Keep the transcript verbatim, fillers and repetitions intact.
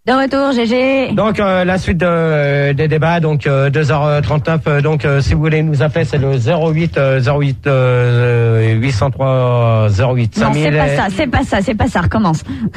De retour, G G. Donc euh, la suite de, des débats, donc euh, deux heures trente-neuf. Euh, donc euh, si vous voulez nous appeler, c'est le zéro huit euh, zéro huit euh, huit zéro trois zéro huit. Non, c'est pas ça, c'est pas ça, c'est pas ça. Recommence.